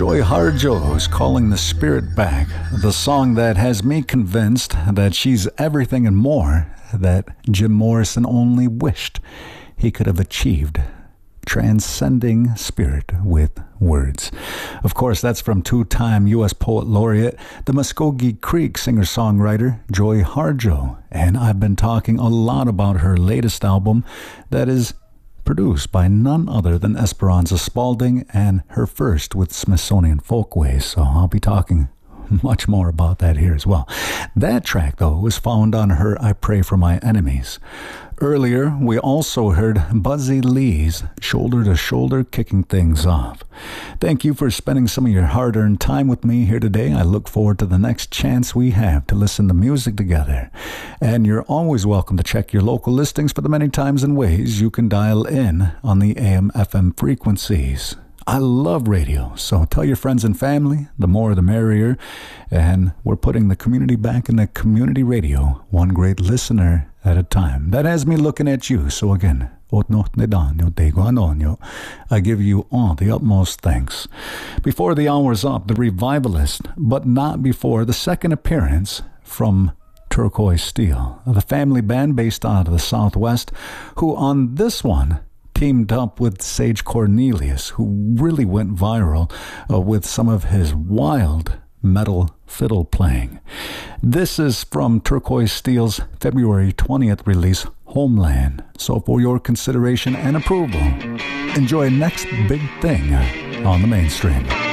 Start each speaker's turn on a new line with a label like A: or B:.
A: Joy Harjo's Calling the Spirit Back, the song that has me convinced that she's everything and more that Jim Morrison only wished he could have achieved. Transcending spirit with words. Of course, that's from two-time U.S. Poet Laureate, the Muskogee Creek singer-songwriter Joy Harjo, and I've been talking a lot about her latest album that is produced by none other than Esperanza Spalding, and her first with Smithsonian Folkways, so I'll be talking much more about that here as well. That track, though, was found on her I Pray for My Enemies. Earlier, we also heard Buzzy Lee's Shoulder to Shoulder, kicking things off. Thank you for spending some of your hard-earned time with me here today. I look forward to the next chance we have to listen to music together. And you're always welcome to check your local listings for the many times and ways you can dial in on the AM/FM frequencies. I love radio, so tell your friends and family, the more the merrier. And we're putting the community back in the community radio, one great listener at a time. That has me looking at you, so again, I give you all the utmost thanks. Before the hour's up, the Revivalist, but not before the second appearance from Turquoise Steel, the family band based out of the Southwest, who on this one teamed up with Sage Cornelius, who really went viral with some of his wild metal fiddle playing. This is from Turquoise Steel's February 20th release, Homeland. So for your consideration and approval, enjoy Next Big Thing on the Mainstream.